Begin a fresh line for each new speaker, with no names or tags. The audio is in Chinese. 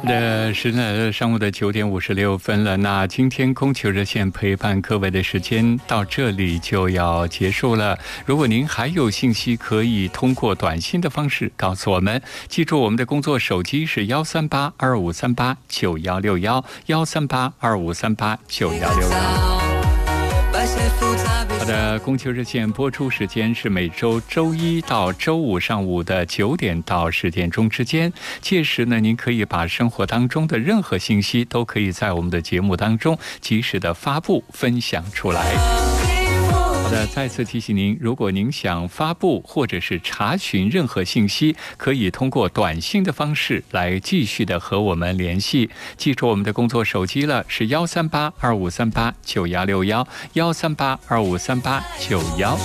时呢，上午的9:56了。那今天供求热线陪伴各位的时间到这里就要结束了。如果您还有信息，可以通过短信的方式告诉我们。记住，我们的工作手机是13825389161，13825389161。好的，供求热线播出时间是每周周一到周五上午的9点到10点钟之间。届时呢，您可以把生活当中的任何信息都可以在我们的节目当中及时的发布分享出来。好的，再次提醒您，如果您想发布或者是查询任何信息，可以通过短信的方式来继续的和我们联系。记住我们的工作手机了，是13825389161，138253891。